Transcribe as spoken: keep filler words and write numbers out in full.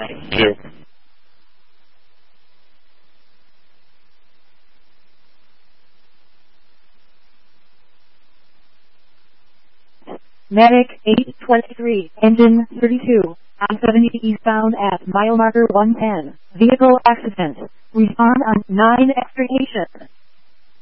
nine two. Medic eight twenty-three, engine thirty-two, I seventy eastbound at mile marker one ten. Vehicle accident. Respond on nine extrication.